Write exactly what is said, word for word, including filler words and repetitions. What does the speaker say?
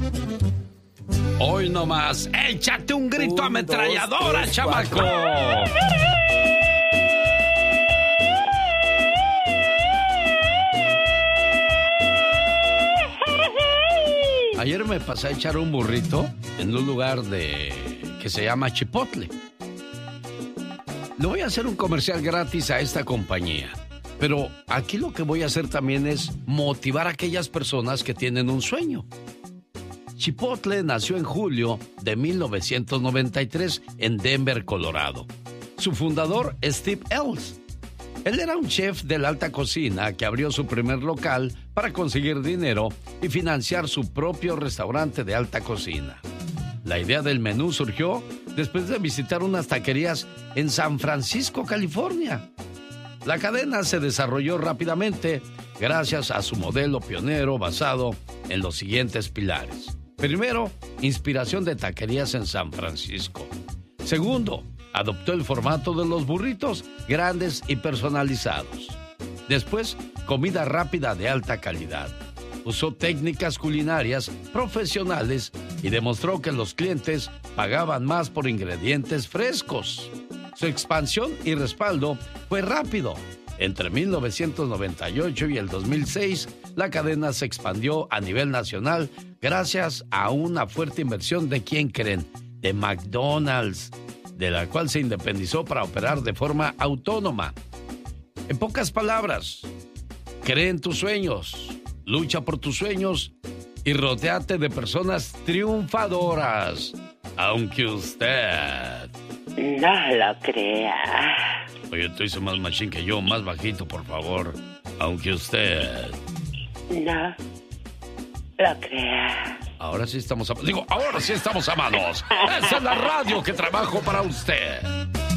Hoy nomás, échate un grito un, ametralladora, dos, tres, chamaco. Cuatro. Ayer me pasé a echar un burrito en un lugar de que se llama Chipotle. Le voy a hacer un comercial gratis a esta compañía. Pero aquí lo que voy a hacer también es motivar a aquellas personas que tienen un sueño. Chipotle nació en julio de mil novecientos noventa y tres en Denver, Colorado. Su fundador, Steve Ells. Él era un chef de la alta cocina que abrió su primer local para conseguir dinero y financiar su propio restaurante de alta cocina. La idea del menú surgió después de visitar unas taquerías en San Francisco, California. La cadena se desarrolló rápidamente gracias a su modelo pionero basado en los siguientes pilares. Primero, inspiración de taquerías en San Francisco. Segundo, adoptó el formato de los burritos grandes y personalizados. Después, comida rápida de alta calidad. Usó técnicas culinarias profesionales y demostró que los clientes pagaban más por ingredientes frescos. Su expansión y respaldo fue rápido. Entre mil novecientos noventa y ocho y el dos mil seis, la cadena se expandió a nivel nacional gracias a una fuerte inversión de, ¿quién creen?, de McDonald's, de la cual se independizó para operar de forma autónoma. En pocas palabras, cree en tus sueños, lucha por tus sueños y rodéate de personas triunfadoras, aunque usted no lo crea. Oye, tú dices más machín que yo, más bajito, por favor. Aunque usted no lo crea. Ahora sí estamos a... Digo, ahora sí estamos a manos. Esa es la radio que trabajo para usted.